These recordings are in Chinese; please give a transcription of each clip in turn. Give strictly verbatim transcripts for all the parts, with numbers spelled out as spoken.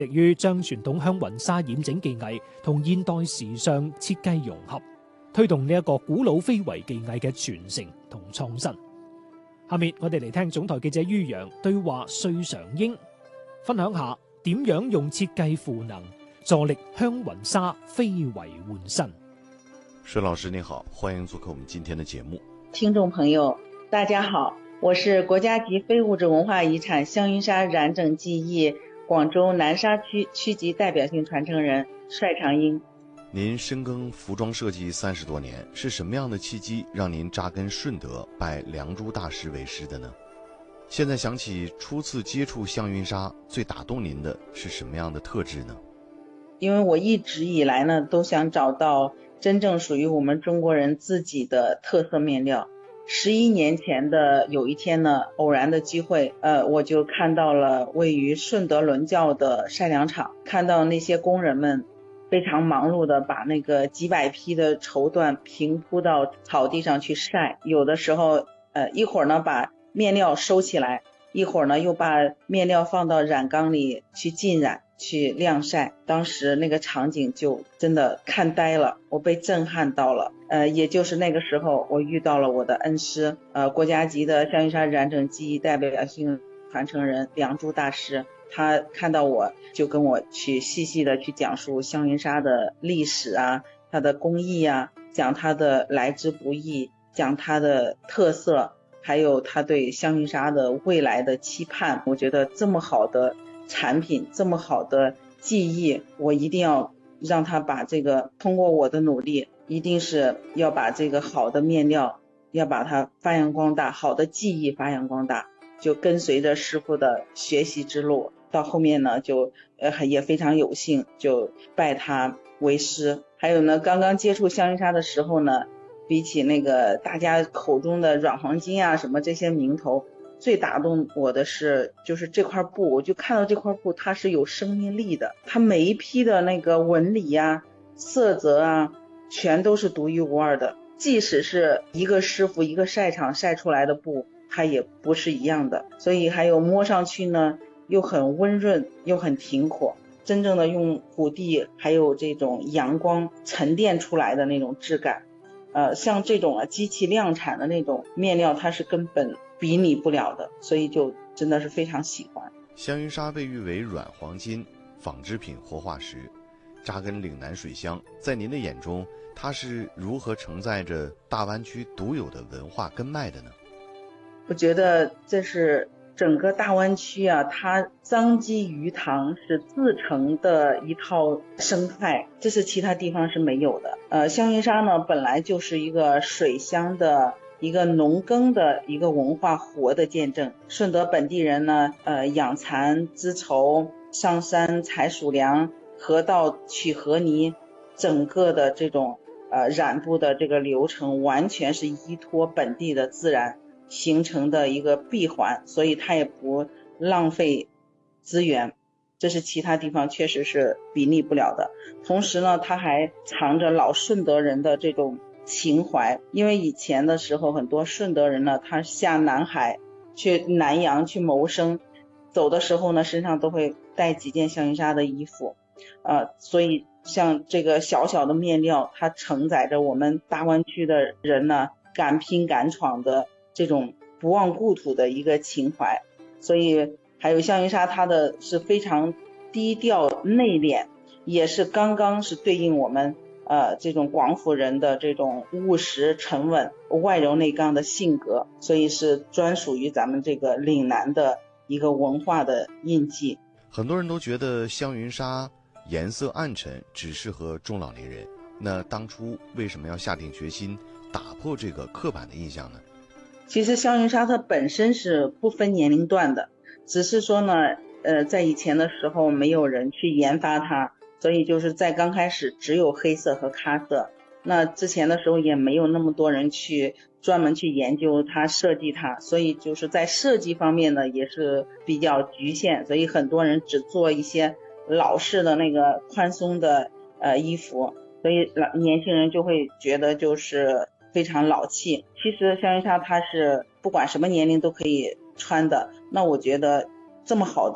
力於將傳統香雲紗染整技藝同現代時尚設計融合，推動呢一個古老非遺技藝嘅傳承同創新。下面我哋嚟聽總台記者于洋對話穗常英，分享下點樣用設計賦能助力香雲紗非遺換新。 穗老師你好，歡迎做客我們今天的節目。 聽眾朋友大家好，我是國家級非物質文化遺產香雲紗染整技藝廣州南沙區區級代表性傳承人穗常英。 您深耕服裝設計三十多年，是什麼樣的契機讓您扎根順德，拜梁祝大師為師的呢？現在想起初次接觸香雲紗，最打動您的是什麼樣的特質呢？ 因為我一直以來呢，都想找到真正屬於我們中國人自己的特色面料。十一年前的有一天呢，偶然的機會，呃，我就看到了位於順德倫教的曬糧場，看到那些工人們非常忙碌的把那個幾百匹的綢緞平鋪到草地上去曬，有的時候呃一會兒呢把面料收起來，一會兒呢又把面料放到染缸裡去浸染去晾曬。當時那個場景就真的看呆了，我被震撼到了。呃也就是那個時候我遇到了我的恩師，呃國家級的香雲紗染整技藝代表性傳承人梁祝大師。他看到我就跟我去細細的去講述香雲紗的歷史啊，它的工藝啊，講它的來之不易，講它的特色，還有他對香雲紗的未來的期盼。我覺得這麼好的產品，這麼好的技藝，我一定要讓他把這個通過我的努力，一定是要把這個好的面料要把它發揚光大，好的技藝發揚光大，就跟隨着師傅的學習之路。到後面呢，就呃也非常有幸就拜他為師。還有呢，剛剛接觸香雲紗的時候呢，比起那個大家口中的軟黃金啊什麼這些名頭，最打動我的是就是這塊布，我就看到這塊布它是有生命力的，它每一批的那個紋理啊、色澤啊，全都是獨一無二的。即使是一個師傅一個曬場曬出來的布，它也不是一樣的。所以還有摸上去呢又很溫潤又很挺闊，真正的用土地還有這種陽光沉澱出來的那種質感，呃，像這種啊機器量產的那種面料，它是根本比擬不了的，所以就真的是非常喜歡。 香雲紗被譽為軟黃金、紡織品活化石，扎根嶺南水鄉，在您的眼中，它是如何承載着大灣區獨有的文化根脈的呢？ 我覺得這是整個大灣區啊，它桑基魚塘是自成的一套生態，這是其他地方是沒有的。呃，香雲紗呢，本來就是一個水鄉的一個農耕的一個文化活的見證。順德本地人呢，呃，養蠶織綢、上山採蜀糧、河道取河泥，整個的這種呃染布的這個流程，完全是依托本地的自然形成的一個閉環，所以它也不浪費資源，這是其他地方確實是比擬不了的。同時呢，它還藏着老順德人的這種情懷，因為以前的時候很多順德人呢，他下南海去南洋去謀生，走的時候呢身上都會帶幾件香雲紗的衣服，呃，所以像這個小小的面料，它承載着我們大灣區的人呢敢拼敢闖的這種不忘故土的一個情懷。所以還有香雲紗，它的是非常低調內斂，也是剛剛是對應我們呃這種廣府人的這種務實沉穩、外柔內剛的性格，所以是專屬於咱們這個嶺南的一個文化的印記。 很多人都覺得香雲紗顏色暗沉，只適合中老年人，那當初為什麼要下定決心打破這個刻板的印象呢？ 其實香雲紗它本身是不分年齡段的，只是說呢，呃，在以前的時候沒有人去研發它，所以就是在剛開始只有黑色和咖色。那之前的時候也沒有那麼多人去專門去研究它、設計它，所以就是在設計方面呢也是比較局限，所以很多人只做一些老式的那個寬鬆的呃衣服，所以老年輕人就會覺得就是非常老氣。其實香雲紗它是不管什麼年齡都可以穿的，那我覺得這麼好的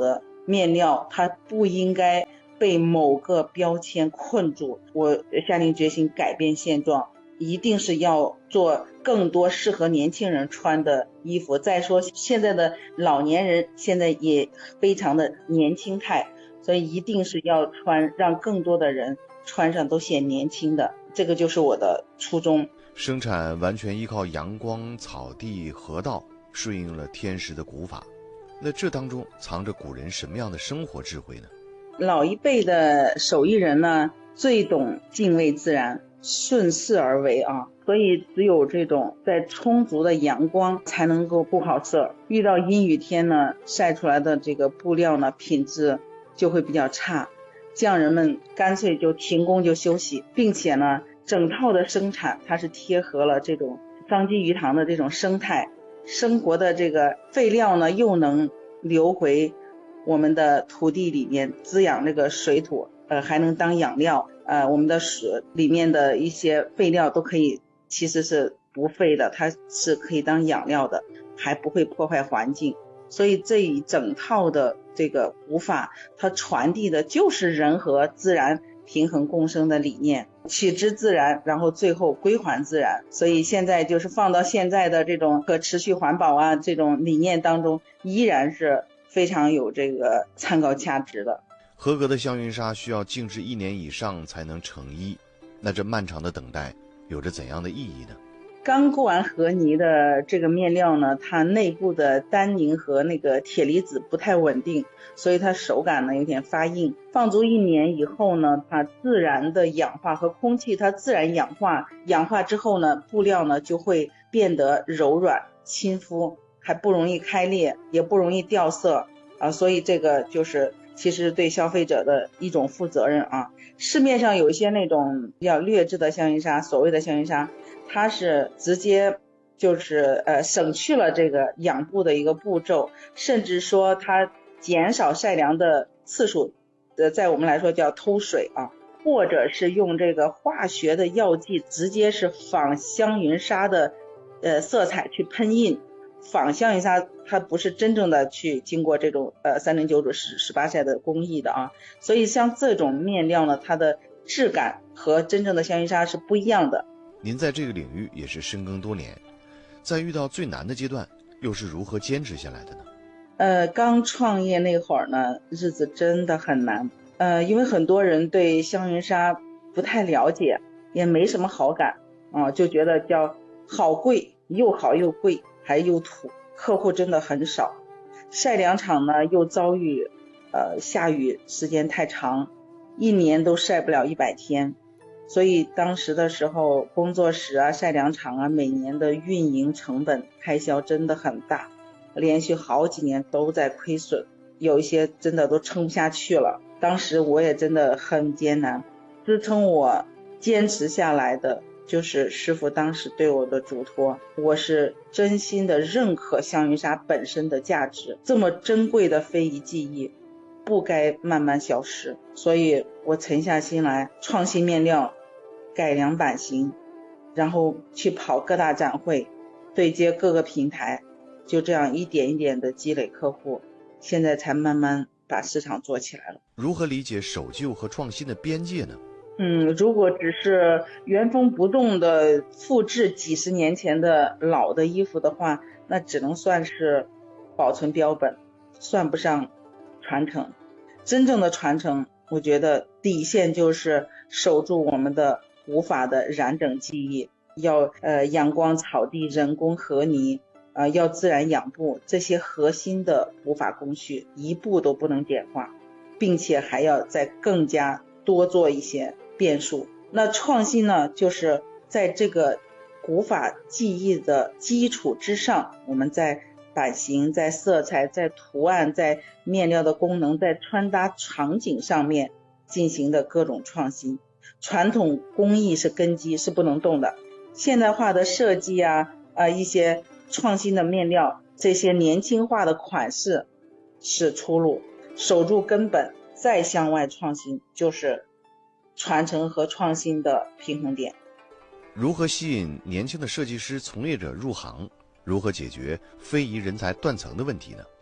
面料它不应该被某个标签困住。我下定决心改变现状，一定是要做更多适合年轻人穿的衣服。再说现在的老年人现在也非常的年轻态，所以一定是要穿让更多的人穿上都显年轻的，这个就是我的初衷。 生产完全依靠阳光、草地、河道，顺应了天时的古法。那这当中藏着古人什么样的生活智慧呢？ 老一辈的手艺人呢，最懂敬畏自然，顺势而为啊，所以只有这种在充足的阳光才能够布好色。遇到阴雨天呢，晒出来的这个布料呢，品质就会比较差，匠人们干脆就停工就休息，并且呢，整套的生产它是贴合了这种桑基鱼塘的这种生态生活的这个废料呢，又能流回我们的土地里面滋养这个水土，呃，还能当养料，呃，我们的水里面的一些废料都可以，其实是不废的，它是可以当养料的，还不会破坏环境。所以这一整套的这个古法，它传递的就是人和自然平衡共生的理念，取之自然，然后最后归还自然。所以现在就是放到现在的这种可持续环保啊这种理念当中，依然是非常有这个参考价值的。 合格的香云纱需要静置一年以上才能成衣，那这漫长的等待有着怎样的意义呢？ 刚过完和泥的这个面料呢，它内部的单宁和那个铁离子不太稳定，所以它手感呢有点发硬。放足一年以后呢，它自然的氧化和空气它自然氧化，氧化之后呢，布料呢就会变得柔软亲肤，还不容易开裂，也不容易掉色啊，所以这个就是其实对消费者的一种负责任啊。市面上有一些那种比较劣质的香云纱，所谓的香云纱，它是直接就是呃省去了这个养布的一个步骤，甚至说它减少晒凉的次数，呃，在我们来说叫偷水啊，或者是用这个化学的药剂直接是仿香云纱的呃色彩去喷印。仿香云纱它不是真正的去经过这种呃三零九煮十十八晒的工艺的啊，所以像这种面料呢，它的质感和真正的香云纱是不一样的。 您在这个领域也是深耕多年，在遇到最难的阶段，又是如何坚持下来的呢？ 呃，刚创业那会儿呢，日子真的很难。呃，因为很多人对香云纱不太了解，也没什么好感啊，就觉得叫好贵，又好又贵，还又土，客户真的很少。晒凉场呢又遭遇呃下雨时间太长，一年都晒不了一百天。所以当时的时候，工作室啊、晒凉场啊，每年的运营成本开销真的很大，连续好几年都在亏损，有一些真的都撑不下去了。当时我也真的很艰难，支撑我坚持下来的就是师傅当时对我的嘱托，我是真心的认可香云纱本身的价值，这么珍贵的非遗技艺不该慢慢消失，所以我沉下心来创新面料，改良版型，然后去跑各大展会，对接各个平台，就这样一点一点的积累客户，现在才慢慢把市场做起来了。 如何理解守旧和创新的边界呢？ 嗯，如果只是原封不动的复制几十年前的老的衣服的话，那只能算是保存标本，算不上传承。真正的传承，我觉得底线就是守住我们的古法的染整技艺，要呃阳光、草地、人工和泥，呃要自然养布，这些核心的古法工序一步都不能简化，并且还要再更加多做一些变数。那创新呢，就是在这个古法技艺的基础之上，我们在版型、在色彩、在图案、在面料的功能、在穿搭场景上面进行的各种创新。传统工艺是根基，是不能动的。现代化的设计啊，呃，一些创新的面料，这些年轻化的款式是出路。守住根本，再向外创新，就是传承和创新的平衡点。 如何吸引年轻的设计师从业者入行？如何解决非遗人才断层的问题呢？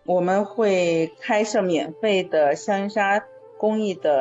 我们会开设免费的香云纱工艺的